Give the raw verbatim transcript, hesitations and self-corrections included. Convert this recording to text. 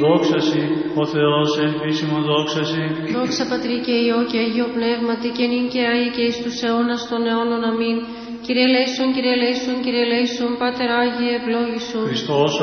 δόξαση, ο Θεός ελπίσιμο δόξαση. Δόξα Πατρί και Υιό και Αγίο Πνεύματι και νυν και αεί και εις τους αιώνας των αιώνων. Αμήν. Κύριε ελέησον, Κύριε ελέησον, Κύριε ελέησον, Πάτερ Άγιε ευλόγησον. Χριστός